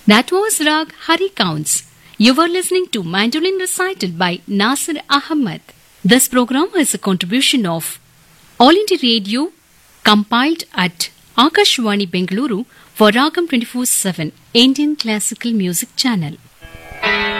That was Rag Hari Counts. You were listening to Mandolin recited by Nasir Ahmed. This program is a contribution of All India Radio, compiled at Akashwani Bengaluru for Ragam 24/7 Indian Classical Music Channel.